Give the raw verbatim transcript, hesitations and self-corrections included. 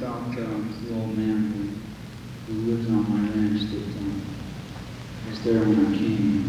about um, the old man who, who lives on my ranch that um, was there when I came.